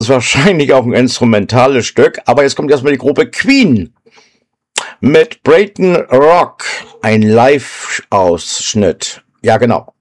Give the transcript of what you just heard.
ist wahrscheinlich auch ein instrumentales Stück, aber jetzt kommt erstmal die Gruppe Queen mit Brayton Rock, ein Live-Ausschnitt. Ja, genau.